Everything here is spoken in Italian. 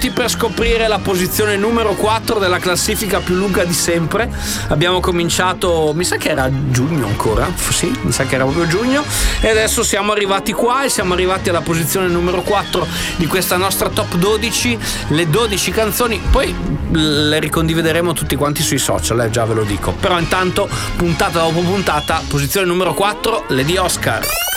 per scoprire la posizione numero 4 della classifica più lunga di sempre. Abbiamo cominciato, mi sa che era giugno ancora, sì, mi sa che era proprio giugno, e adesso siamo arrivati qua e siamo arrivati alla posizione numero 4 di questa nostra top 12, le 12 canzoni, poi le ricondivideremo tutti quanti sui social, già ve lo dico, però intanto puntata dopo puntata, posizione numero 4, Lady Oscar.